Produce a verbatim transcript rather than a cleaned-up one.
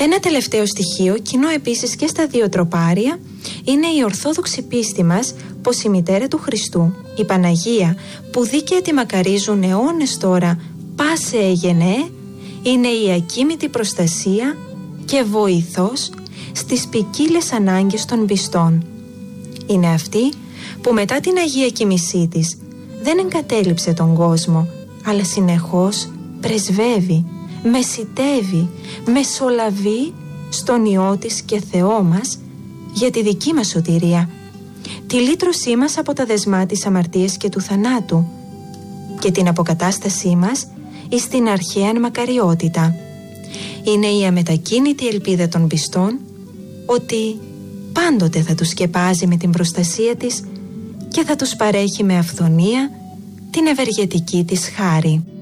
Ένα τελευταίο στοιχείο, κοινό επίσης και στα δύο τροπάρια, είναι η ορθόδοξη πίστη μας πως η μητέρα του Χριστού, η Παναγία, που δίκαια τη μακαρίζουν αιώνες τώρα, πάσε εγενέ, είναι η ακίμητη προστασία και βοηθός στις ποικίλες ανάγκες των πιστών. Είναι αυτή που μετά την Αγία Κοιμησή της δεν εγκατέλειψε τον κόσμο, αλλά συνεχώς πρεσβεύει, μεσιτεύει, μεσολαβεί στον Υιό της και Θεό μας για τη δική μας σωτηρία, τη λύτρωσή μας από τα δεσμά της αμαρτίας και του θανάτου και την αποκατάστασή μας εις την αρχαίαν μακαριότητα. Είναι η αμετακίνητη ελπίδα των πιστών ότι πάντοτε θα τους σκεπάζει με την προστασία της και θα τους παρέχει με αυθονία την ευεργετική της χάρη.